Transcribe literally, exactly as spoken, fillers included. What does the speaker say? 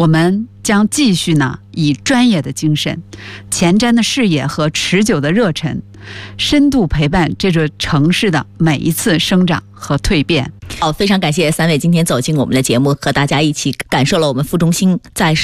我们将继续呢以专业的精神、前瞻的视野和持久的热忱，深度陪伴这座城市的每一次生长和蜕变。 好，非常感谢三位今天走进我们的节目，和大家一起感受了我们副中心在